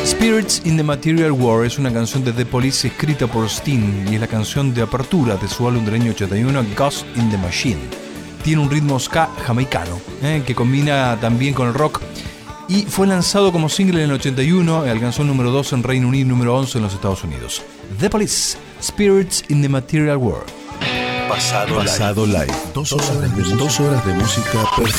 Spirits in the Material World es una canción de The Police escrita por Sting y es la canción de apertura de su álbum del año 81, Ghost in the Machine. Tiene un ritmo ska jamaicano que combina también con el rock y fue lanzado como single en el 81, alcanzó el número 2 en Reino Unido y número 11 en los Estados Unidos. The Police, Spirits in the Material World. Pasado Live. 2 horas de música perfecta.